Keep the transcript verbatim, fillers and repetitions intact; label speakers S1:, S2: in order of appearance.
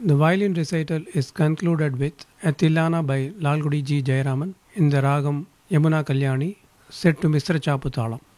S1: The violin recital is concluded with a Tillana by Lalgudi G. Jayaraman in the Ragam Yamuna Kalyani set to Misra Chaputalam.